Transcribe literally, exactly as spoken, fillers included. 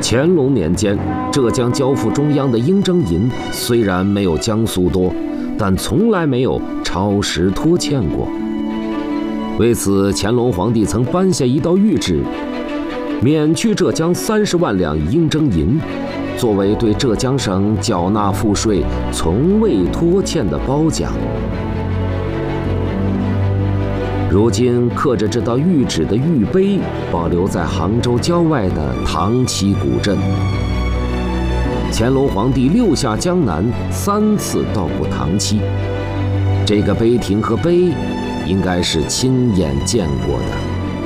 乾隆年间，浙江交付中央的应征银虽然没有江苏多，但从来没有超时拖欠过。为此，乾隆皇帝曾颁下一道谕旨，免去浙江三十万两应征银，作为对浙江省缴纳赋税从未拖欠的褒奖。如今刻着这道谕旨的玉碑保留在杭州郊外的唐七古镇。乾隆皇帝六下江南，三次到过唐七，这个碑亭和碑应该是亲眼见过的。